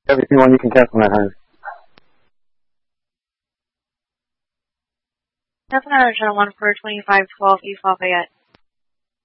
Everything one you can cancel 900. That's another channel 1 for 2512 East Lafayette.